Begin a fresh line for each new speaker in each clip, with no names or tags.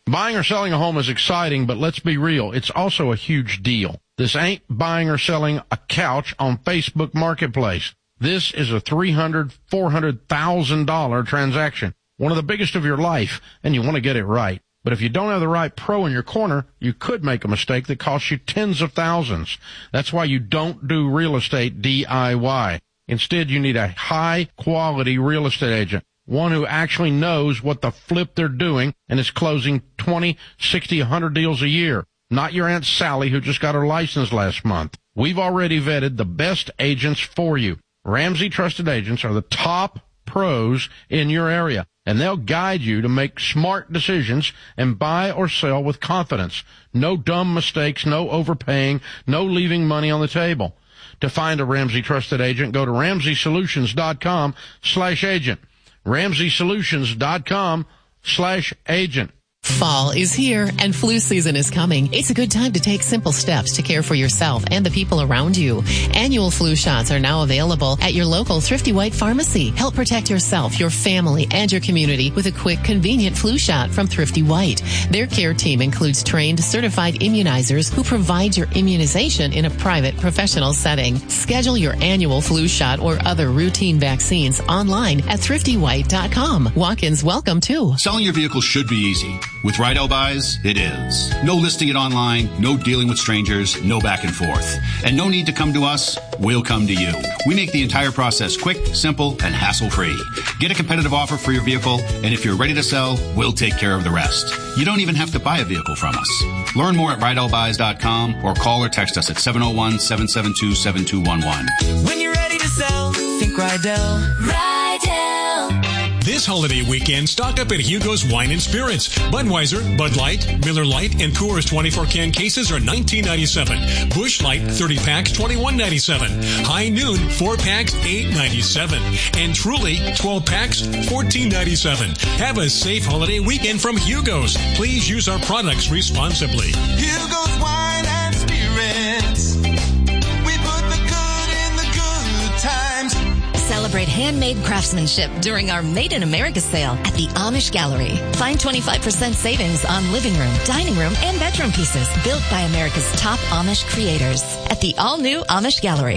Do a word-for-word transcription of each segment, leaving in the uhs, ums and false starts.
Buying or selling a home is exciting, but let's be real, it's also a huge deal. This ain't buying or selling a couch on Facebook Marketplace. This is a three hundred thousand dollars, four hundred thousand dollars transaction, one of the biggest of your life, and you want to get it right. But if you don't have the right pro in your corner, you could make a mistake that costs you tens of thousands. That's why you don't do real estate D I Y. Instead, you need a high-quality real estate agent, one who actually knows what the flip they're doing and is closing twenty, sixty, one hundred deals a year. Not your Aunt Sally who just got her license last month. We've already vetted the best agents for you. Ramsey Trusted Agents are the top pros in your area, and they'll guide you to make smart decisions and buy or sell with confidence. No dumb mistakes, no overpaying, no leaving money on the table. To find a Ramsey Trusted Agent, go to ramsey solutions dot com slash agent. ramsey solutions dot com slash agent.
Fall is here and flu season is coming. It's a good time to take simple steps to care for yourself and the people around you. Annual flu shots are now available at your local Thrifty White pharmacy. Help protect yourself, your family, and your community with a quick, convenient flu shot from Thrifty White. Their care team includes trained, certified immunizers who provide your immunization in a private, professional setting. Schedule your annual flu shot or other routine vaccines online at thrifty white dot com. Walk-ins welcome too.
Selling your vehicle should be easy. With Rydell Buys, it is. No listing it online, no dealing with strangers, no back and forth. And no need to come to us, we'll come to you. We make the entire process quick, simple, and hassle-free. Get a competitive offer for your vehicle, and if you're ready to sell, we'll take care of the rest. You don't even have to buy a vehicle from us. Learn more at rydell buys dot com or call or text us at seven oh one, seven seven two, seven two one one.
When you're ready to sell, think Rydell. Rydell.
This holiday weekend, stock up at Hugo's Wine and Spirits. Budweiser, Bud Light, Miller Lite, and Coors twenty-four can cases are nineteen ninety-seven. Busch Light thirty packs twenty-one ninety-seven. High Noon four packs eight ninety-seven. And Truly twelve packs fourteen ninety-seven. Have a safe holiday weekend from Hugo's. Please use our products responsibly.
Hugo's Wine and Spirits. We put the good in the good times.
Celebrate handmade craftsmanship during our Made in America sale at the Amish Gallery. Find twenty-five percent savings on living room, dining room, and bedroom pieces built by America's top Amish creators at the all-new Amish Gallery.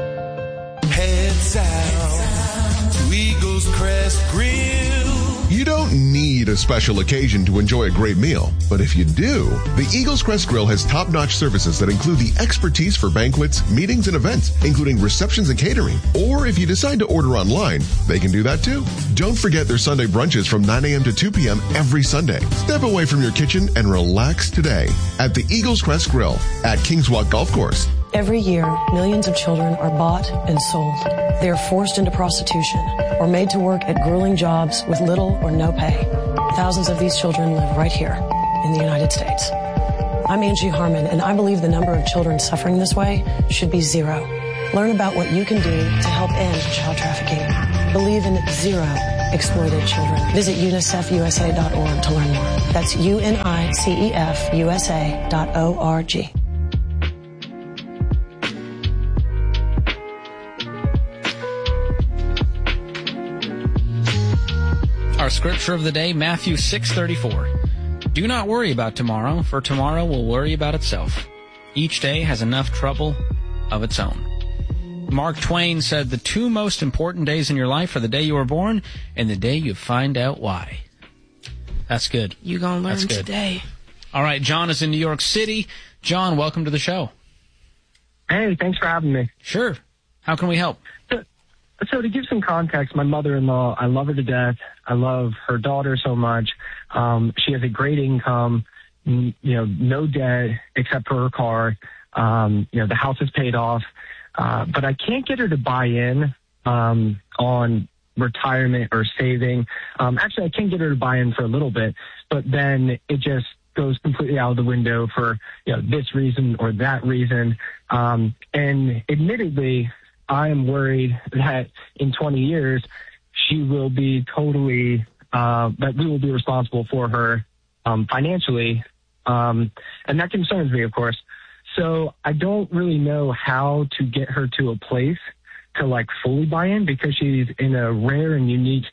Head south to Eagles Crest Grill.
You don't need a special occasion to enjoy a great meal, but if you do, the Eagles Crest Grill has top-notch services that include the expertise for banquets, meetings, and events, including receptions and catering. Or if you decide to order online, they can do that too. Don't forget their Sunday brunches from nine a.m. to two p.m. every Sunday. Step away from your kitchen and relax today at the Eagles Crest Grill at Kings Walk Golf Course.
Every year, millions of children are bought and sold. They are forced into prostitution or made to work at grueling jobs with little or no pay. Thousands of these children live right here in the United States. I'm Angie Harmon, and I believe the number of children suffering this way should be zero. Learn about what you can do to help end child trafficking. Believe in zero exploited children. Visit unicef u s a dot org to learn more. That's U N I C E F U S A dot O R G.
Our scripture of the day, Matthew six thirty-four. Do not worry about tomorrow, for tomorrow will worry about itself. Each day has enough trouble of its own. Mark Twain said, the two most important days in your life are the day you were born and the day you find out why. That's good.
You gonna learn
That's good.
today.
All right, John is in New York City. John, welcome to the show.
Hey, thanks for having me.
Sure. How can we help?
So, so to give some context, my mother-in-law, I love her to death. I love her daughter so much. Um, she has a great income, you know, no debt except for her car. Um, you know, the house is paid off. Uh, but I can't get her to buy in um, on retirement or saving. Um, actually, I can get her to buy in for a little bit, but then it just goes completely out of the window for, you know, this reason or that reason. Um, and admittedly, I am worried that in twenty years, she will be totally, uh, that we will be responsible for her um, financially. Um, and that concerns me, of course. So I don't really know how to get her to a place to like fully buy in because she's in a rare and unique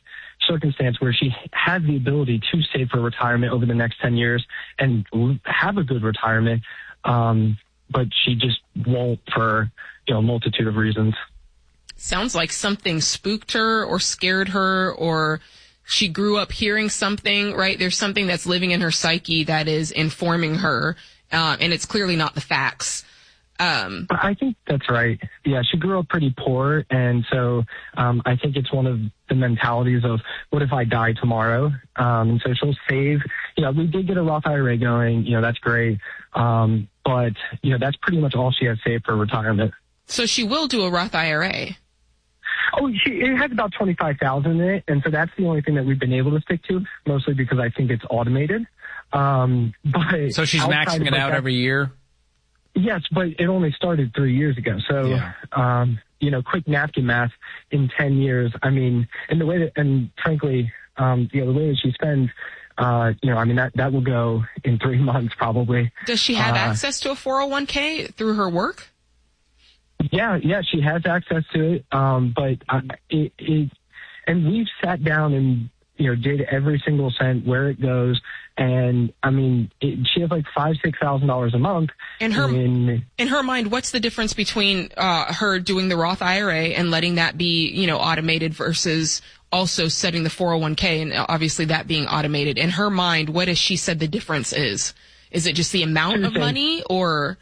circumstance where she has the ability to save for retirement over the next ten years and have a good retirement. Um, but she just won't for, you know, a multitude of reasons.
Sounds like something spooked her or scared her, or she grew up hearing something, right? There's something that's living in her psyche that is informing her, uh, and it's clearly not the facts. Um,
I think that's right. Yeah, she grew up pretty poor, and so um, I think it's one of the mentalities of, what if I die tomorrow? Um, and so she'll save. You know, we did get a Roth I R A going. You know, that's great. Um, but, you know, that's pretty much all she has saved for retirement.
So she will do a Roth I R A.
Oh, she, it has about twenty-five thousand in it, and so that's the only thing that we've been able to stick to, mostly because I think it's automated. Um, but
so she's maxing it out that, every year?
Yes, but it only started three years ago. So, yeah. um, you know, quick napkin math in ten years. I mean, and the way that, and frankly, um, you know, the way that she spends, uh, you know, I mean, that, that will go in three months probably.
Does she have
uh,
access to a four oh one k through her work?
Yeah, yeah, she has access to it. Um, but uh, it, it, and we've sat down and, you know, did every single cent where it goes. And I mean, it, she has like five, six thousand dollars a month.
In her,
in,
in her mind, what's the difference between uh, her doing the Roth I R A and letting that be, you know, automated versus also setting the four oh one k and obviously that being automated? In her mind, what has she said the difference is? Is it just the amount of money, or?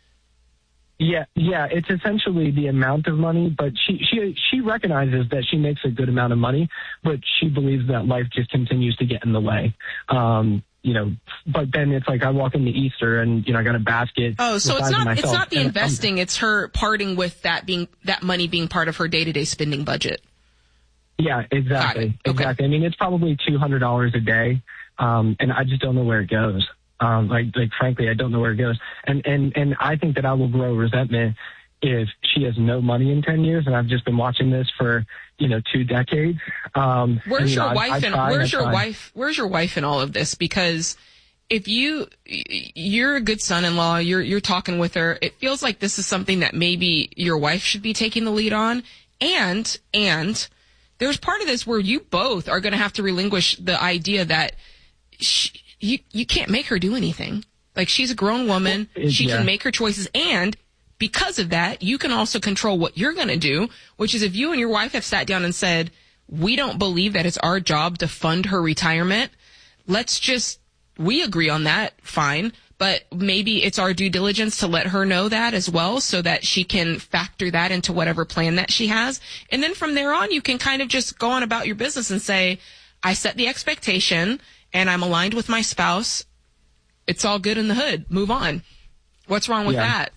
Yeah, yeah, it's essentially the amount of money, but she, she, she recognizes that she makes a good amount of money, but she believes that life just continues to get in the way. Um, you know, but then it's like I walk into Easter and, you know, I got a basket.
Oh, so it's not, it's not the investing, it's her parting with that being, that money being part of her day-to-day spending budget.
Yeah, exactly.
Okay.
Exactly. I mean, it's probably two hundred dollars a day. Um, and I just don't know where it goes. Um, like, like, frankly, I don't know where it goes. And, and, and I think that I will grow resentment if she has no money in ten years. And I've just been watching this for, you know, two decades. Um,
where's
and, you
your
know,
wife?
I, I
and
tried,
where's
I
your
tried.
wife? Where's your wife in all of this? Because if you, you're a good son-in-law, you're, you're talking with her. It feels like this is something that maybe your wife should be taking the lead on. And, and there's part of this where you both are going to have to relinquish the idea that she, You you can't make her do anything. Like, she's a grown woman.
Well,
she
yeah.
can make her choices. And because of that, you can also control what you're going to do, which is if you and your wife have sat down and said, we don't believe that it's our job to fund her retirement, let's just, we agree on that, fine. But maybe it's our due diligence to let her know that as well so that she can factor that into whatever plan that she has. And then from there on, you can kind of just go on about your business and say, I set the expectation and I'm aligned with my spouse. It's all good in the hood. Move on. What's wrong with
Yeah.
that?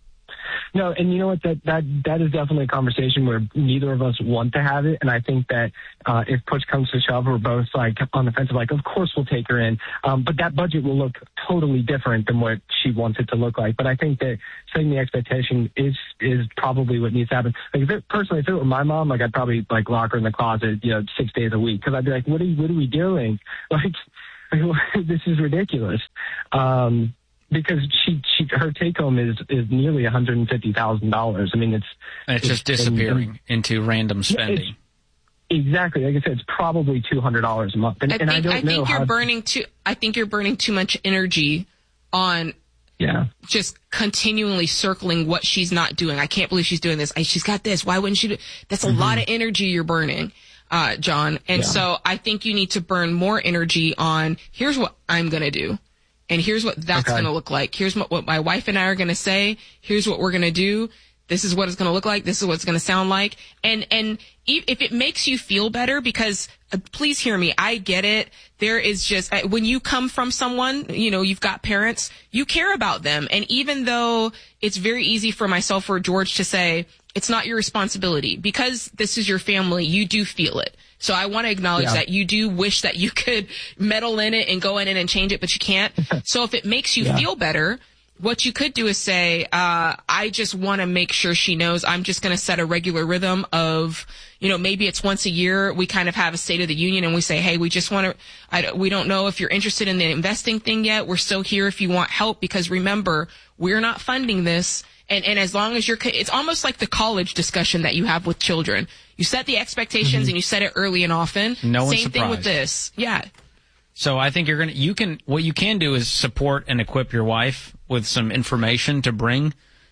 No, and you know what? That that that is definitely a conversation where neither of us want to have it. And I think that uh, if push comes to shove, we're both like on the fence of like, of course we'll take her in. Um, but that budget will look totally different than what she wants it to look like. But I think that setting the expectation is is probably what needs to happen. Like if it, personally, if it were my mom, like I'd probably like lock her in the closet, you know, six days a week, because I'd be like, what are what are we doing? Like, this is ridiculous. Um, Because she, she, her take home is, is nearly one hundred fifty thousand dollars. I mean, it's,
and it's, it's just disappearing and, into random spending.
Yeah, exactly. Like I said, it's probably two hundred dollars a month. And
I
and
think,
I don't
I
know
think you're
how,
burning too, I think you're burning too much energy on
yeah.
just continually circling what she's not doing. I can't believe she's doing this. I, she's got this. Why wouldn't she do? That's a mm-hmm. lot of energy you're burning, uh, John. And
yeah.
so I think you need to burn more energy on, here's what I'm going to do. And here's what that's
okay.
going to look like. Here's what, what my wife and I are going to say. Here's what we're going to do. This is what it's going to look like. This is what it's going to sound like. And, and if it makes you feel better, because uh, please hear me, I get it. There is just, uh, when you come from someone, you know, you've got parents, you care about them. And even though it's very easy for myself or George to say, it's not your responsibility, because this is your family, you do feel it. So I want to acknowledge yeah. that you do wish that you could meddle in it and go in it and change it, but you can't. So if it makes you yeah. feel better, What you could do is say, uh, I just want to make sure she knows I'm just going to set a regular rhythm of, you know, maybe it's once a year. We kind of have a State of the Union and we say, hey, we just want to, we don't know if you're interested in the investing thing yet. We're still here if you want help, because remember, we're not funding this. And, and as long as you're, it's almost like the college discussion that you have with children. You set the expectations mm-hmm. and you set it early and often.
No one's
Same
surprised.
thing with this. Yeah.
So I think you're going to, you can, what you can do is support and equip your wife with some information to bring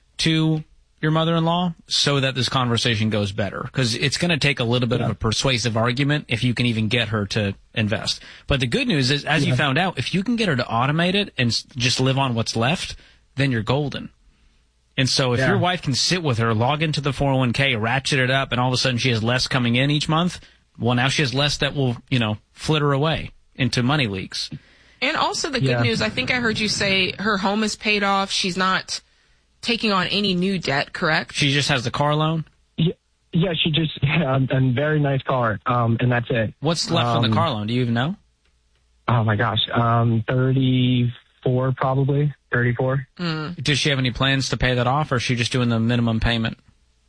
to your mother-in-law so that this conversation goes better. Because it's going to take a little bit yeah. of a persuasive argument if you can even get her to invest. But the good news is, as yeah. you found out, if you can get her to automate it and just live on what's left, then you're golden. And so if yeah. your wife can sit with her, log into the four oh one k, ratchet it up, and all of a sudden she has less coming in each month, well, now she has less that will, you know, flitter away into money leaks.
And also the good
yeah.
news, I think I heard you say her home is paid off. She's not taking on any new debt, correct?
She just has the car loan?
Yeah, yeah she just, yeah, a very nice car, um, and that's it.
What's left
um,
on the car loan? Do you even know?
Oh, my gosh. Um, thirty-four, probably. thirty-four.
Mm.
Does she have any plans to pay that off, or is she just doing the minimum payment?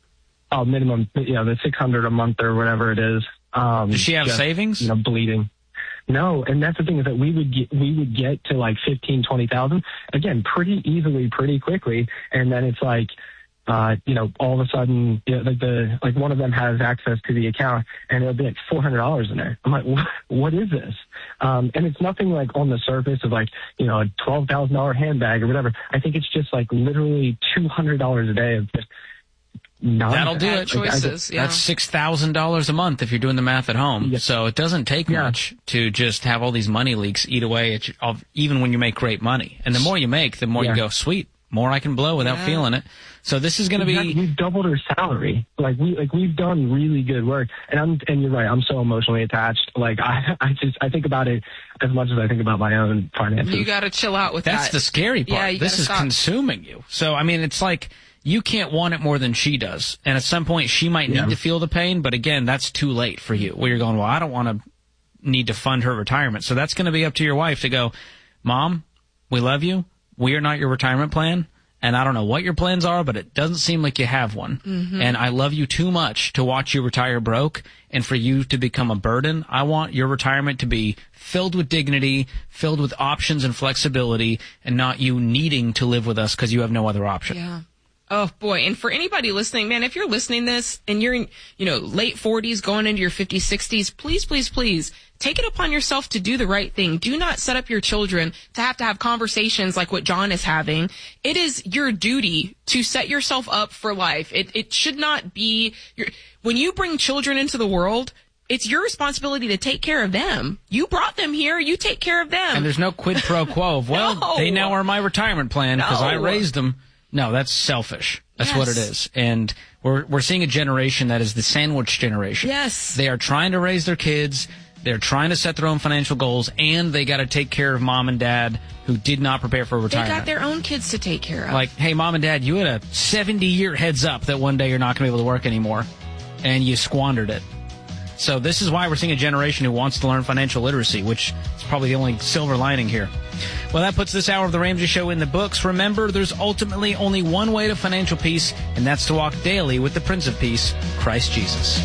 Oh, minimum, you know, the six hundred a month or whatever it is. Um,
Does she have
just,
savings?
You know, bleeding. No, and that's the thing is that we would get, we would get to like fifteen, twenty thousand again, pretty easily, pretty quickly. And then it's like, uh, you know, all of a sudden, you know, like the, like one of them has access to the account and it'll be like four hundred dollars in there. I'm like, what, what is this? Um, and it's nothing like on the surface of like, you know, a twelve thousand dollars handbag or whatever. I think it's just like literally two hundred dollars a day of just, Nonsense.
That'll do it.
Choices, yeah.
That's six thousand dollars a month if you're doing the math at home.
Yeah.
So it doesn't take
yeah.
much to just have all these money leaks eat away at you, even when you make great money. And the more you make, the more
yeah.
you go, sweet, more I can blow without
yeah.
feeling it. So this is going to be...
We've doubled her salary. Like, we, like, we've done really good work. And I'm, and you're right, I'm so emotionally attached. Like, I, I just, I think about it as much as I think about my own finances.
You got to chill out with
That's
that.
the scary part.
Yeah, you
this is
stop.
consuming you. So, I mean, it's like... You can't want it more than she does. And at some point, she might need
yeah.
to feel the pain, but again, that's too late for you. Where you're going, well, I don't want to need to fund her retirement. So that's going to be up to your wife to go, Mom, we love you. We are not your retirement plan. And I don't know what your plans are, but it doesn't seem like you have one.
Mm-hmm.
And I love you too much to watch you retire broke and for you to become a burden. I want your retirement to be filled with dignity, filled with options and flexibility, and not you needing to live with us because you have no other option.
Yeah. Oh, boy. And for anybody listening, man, if you're listening to this and you're in, you know, late forties going into your fifties, sixties, please, please, please take it upon yourself to do the right thing. Do not set up your children to have to have conversations like what John is having. It is your duty to set yourself up for life. It, it should not be your, when you bring children into the world, it's your responsibility to take care of them. You brought them here. You take care of them.
And there's no quid pro quo of, well,
no.
they now are my retirement plan because
no.
I raised them. No, that's selfish. That's
yes.
what it is. And we're we're seeing a generation that is the sandwich generation.
Yes.
They are trying to raise their kids. They're trying to set their own financial goals, and they got to take care of mom and dad who did not prepare for retirement.
They got their own kids to take care of.
Like, hey, mom and dad, you had a seventy-year heads up that one day you're not going to be able to work anymore, and you squandered it. So this is why we're seeing a generation who wants to learn financial literacy, which is probably the only silver lining here. Well, that puts this hour of The Ramsey Show in the books. Remember, there's ultimately only one way to financial peace, and that's to walk daily with the Prince of Peace, Christ Jesus.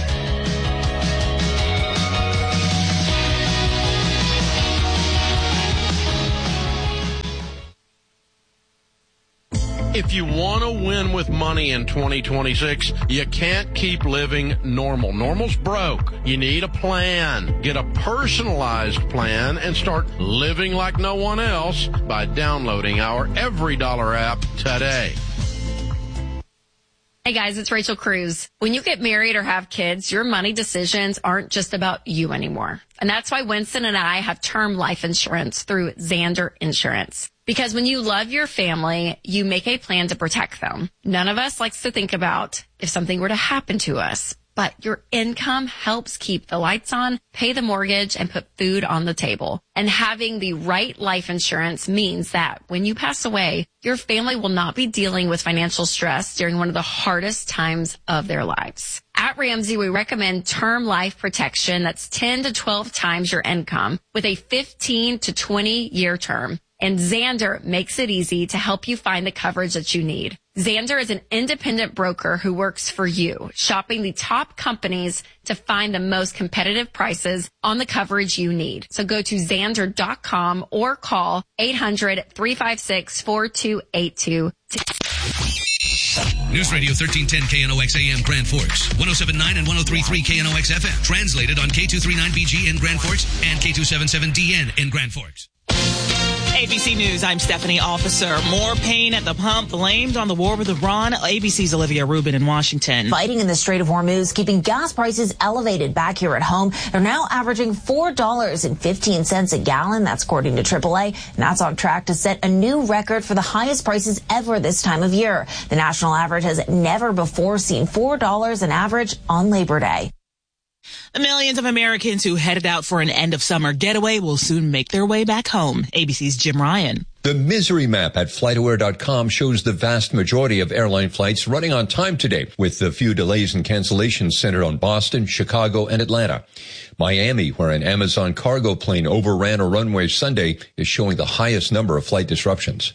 If you want to win with money in twenty twenty-six, you can't keep living normal. Normal's broke. You need a plan. Get a personalized plan and start living like no one else by downloading our Every Dollar app today.
Hey guys, it's Rachel Cruz. When you get married or have kids, your money decisions aren't just about you anymore. And that's why Winston and I have term life insurance through Xander Insurance. Because when you love your family, you make a plan to protect them. None of us likes to think about if something were to happen to us. But your income helps keep the lights on, pay the mortgage, and put food on the table. And having the right life insurance means that when you pass away, your family will not be dealing with financial stress during one of the hardest times of their lives. At Ramsey, we recommend term life protection that's ten to twelve times your income with a fifteen to twenty year term. and Xander makes it easy to help you find the coverage that you need. Xander is an independent broker who works for you, shopping the top companies to find the most competitive prices on the coverage you need. So go to Xander dot com or call eight hundred, three five six, four two eight two.
News Radio thirteen ten K N O X A M Grand Forks, one oh seven point nine and one oh three point three K N O X F M. Translated on K two thirty-nine B G in Grand Forks and K two seventy-seven D N in Grand Forks.
A B C News, I'm Stephanie Officer. More pain at the pump blamed on the war with Iran. A B C's Olivia Rubin in Washington.
Fighting in the Strait of Hormuz, keeping gas prices elevated back here at home. They're now averaging four dollars and fifteen cents a gallon. That's according to triple A. And that's on track to set a new record for the highest prices ever this time of year. The national average has never before seen four dollars an average on Labor Day.
The millions of Americans who headed out for an end-of-summer getaway will soon make their way back home. A B C's Jim Ryan.
The misery map at flight aware dot com shows the vast majority of airline flights running on time today, with a few delays and cancellations centered on Boston, Chicago, and Atlanta. Miami, where an Amazon cargo plane overran a runway Sunday, is showing the highest number of flight disruptions.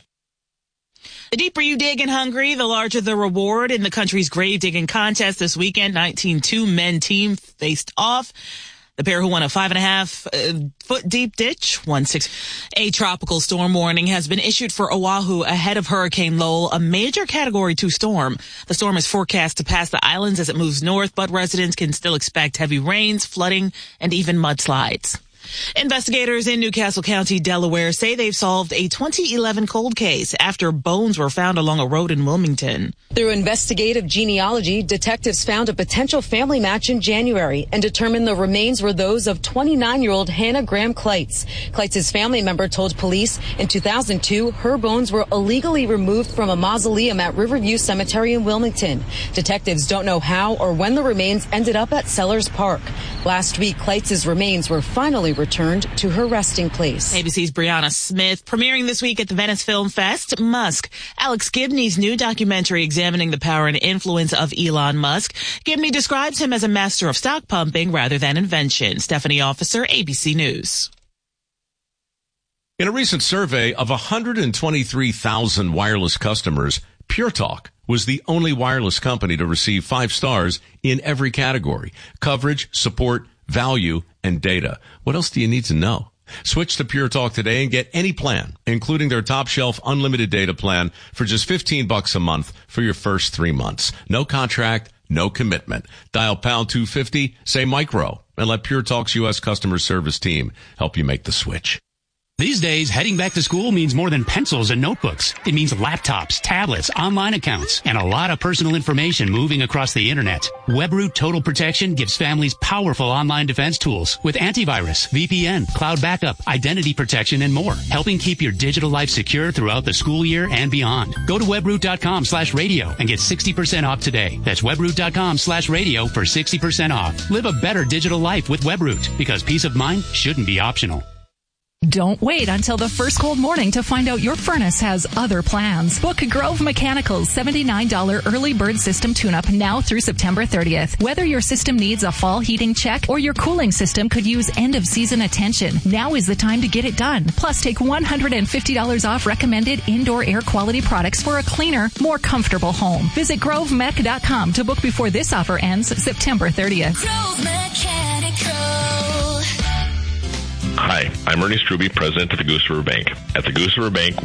The deeper you dig in Hungary, the larger the reward. In the country's grave digging contest this weekend, nineteen two men team faced off. The pair who won a five and a half uh, foot deep ditch won six. A tropical storm warning has been issued for Oahu ahead of Hurricane Lowell, a major category two storm. The storm is forecast to pass the islands as it moves north, but residents can still expect heavy rains, flooding, and even mudslides. Investigators in Newcastle County, Delaware, say they've solved a twenty eleven cold case after bones were found along a road in Wilmington.
Through investigative genealogy, detectives found a potential family match in January and determined the remains were those of twenty-nine-year-old Hannah Graham Kleitz. Kleitz's family member told police in two thousand two her bones were illegally removed from a mausoleum at Riverview Cemetery in Wilmington. Detectives don't know how or when the remains ended up at Sellers Park. Last week, Kleitz's remains were finally returned to her resting place.
A B C's Brianna Smith. Premiering this week at the Venice Film Fest, Musk. Alex Gibney's new documentary examining the power and influence of Elon Musk. Gibney describes him as a master of stock pumping rather than invention. Stephanie Officer, A B C News.
In a recent survey of one hundred twenty-three thousand wireless customers, Pure Talk was the only wireless company to receive five stars in every category: coverage, support, value, and data. What else do you need to know? Switch to Pure Talk today and get any plan, including their top shelf unlimited data plan, for just fifteen bucks a month for your first three months. No contract, no commitment. Dial pound two fifty, say micro, and let Pure Talk's U S customer service team help you make the switch.
These days, heading back to school means more than pencils and notebooks. It means laptops, tablets, online accounts, and a lot of personal information moving across the internet. WebRoot Total Protection gives families powerful online defense tools with antivirus, V P N, cloud backup, identity protection, and more, helping keep your digital life secure throughout the school year and beyond. Go to webroot.com slash radio and get sixty percent off today. That's webroot.com slash radio for sixty percent off. Live a better digital life with WebRoot, because peace of mind shouldn't be optional.
Don't wait until the first cold morning to find out your furnace has other plans. Book Grove Mechanical's seventy-nine dollars early bird system tune-up now through September thirtieth. Whether your system needs a fall heating check or your cooling system could use end-of-season attention, now is the time to get it done. Plus, take one hundred fifty dollars off recommended indoor air quality products for a cleaner, more comfortable home. Visit grove mech dot com to book before this offer ends September thirtieth.
Grove Mechanical.
Hi, I'm Ernie Struby, president of the Goose River Bank. At the Goose River Bank,